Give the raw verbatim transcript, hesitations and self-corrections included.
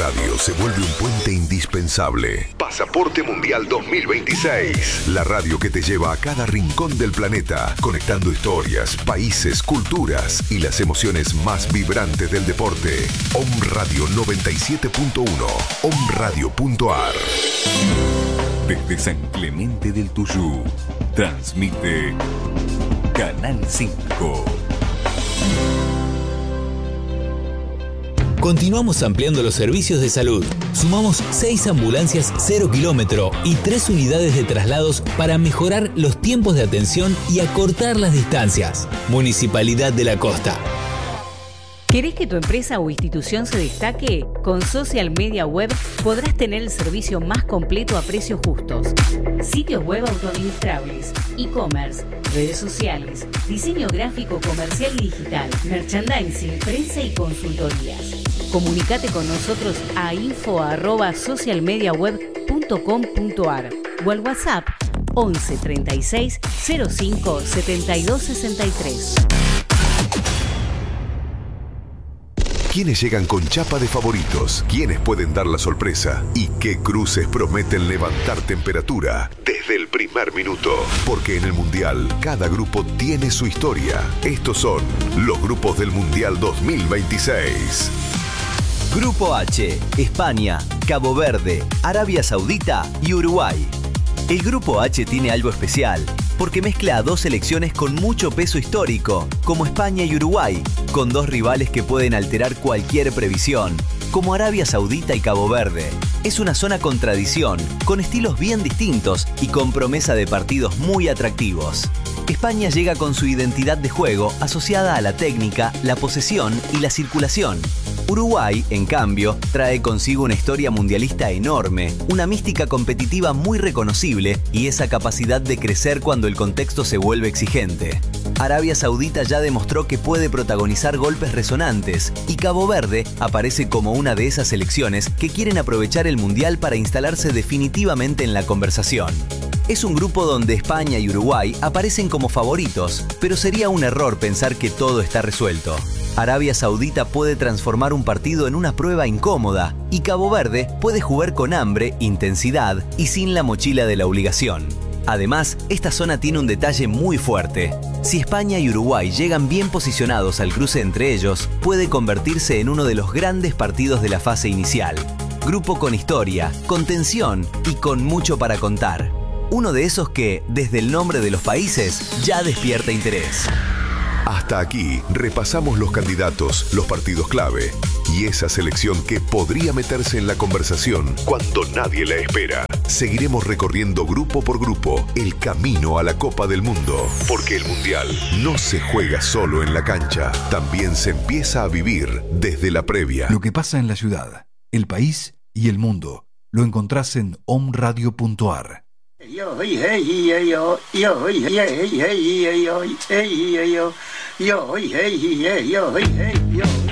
radio se vuelve un puente indispensable. Pasaporte Mundial dos mil veintiséis. La radio que te lleva a cada rincón del planeta, conectando historias, países, culturas y las emociones más vibrantes del deporte. Om Radio noventa y siete punto uno. om radio punto a r. Desde San Clemente del Tuyú, transmite Canal cinco. Continuamos ampliando los servicios de salud. Sumamos seis ambulancias cero kilómetro y tres unidades de traslados para mejorar los tiempos de atención y acortar las distancias. Municipalidad de la Costa. ¿Querés que tu empresa o institución se destaque? Con Social Media Web podrás tener el servicio más completo a precios justos. Sitios web autoadministrables, e-commerce, redes sociales, diseño gráfico comercial y digital, merchandising, prensa y consultorías. Comunicate con nosotros a info arroba socialmediaweb punto com punto a r o al WhatsApp once treinta y seis cero cinco setenta y dos sesenta y tres. ¿Quiénes llegan con chapa de favoritos? ¿Quiénes pueden dar la sorpresa? ¿Y qué cruces prometen levantar temperatura desde el primer minuto? Porque en el Mundial, cada grupo tiene su historia. Estos son los grupos del Mundial dos mil veintiséis. Grupo H, España, Cabo Verde, Arabia Saudita y Uruguay. El Grupo H tiene algo especial, porque mezcla a dos selecciones con mucho peso histórico, como España y Uruguay, con dos rivales que pueden alterar cualquier previsión, como Arabia Saudita y Cabo Verde. Es una zona con tradición, con estilos bien distintos y con promesa de partidos muy atractivos. España llega con su identidad de juego asociada a la técnica, la posesión y la circulación. Uruguay, en cambio, trae consigo una historia mundialista enorme, una mística competitiva muy reconocible y esa capacidad de crecer cuando el contexto se vuelve exigente. Arabia Saudita ya demostró que puede protagonizar golpes resonantes y Cabo Verde aparece como una de esas selecciones que quieren aprovechar el Mundial para instalarse definitivamente en la conversación. Es un grupo donde España y Uruguay aparecen como favoritos, pero sería un error pensar que todo está resuelto. Arabia Saudita puede transformar un partido en una prueba incómoda y Cabo Verde puede jugar con hambre, intensidad y sin la mochila de la obligación. Además, esta zona tiene un detalle muy fuerte. Si España y Uruguay llegan bien posicionados al cruce entre ellos, puede convertirse en uno de los grandes partidos de la fase inicial. Grupo con historia, con tensión y con mucho para contar. Uno de esos que, desde el nombre de los países, ya despierta interés. Hasta aquí repasamos los candidatos, los partidos clave y esa selección que podría meterse en la conversación cuando nadie la espera. Seguiremos recorriendo grupo por grupo el camino a la Copa del Mundo, porque el Mundial no se juega solo en la cancha, también se empieza a vivir desde la previa. Lo que pasa en la ciudad, el país y el mundo lo encontrás en om radio punto a r. Yo, hey, hey, hey, yo, yo, hey, hey, hey, hey, yo, hey, hey, yo, yo, hey, hey, hey, yo, hey, hey, yo.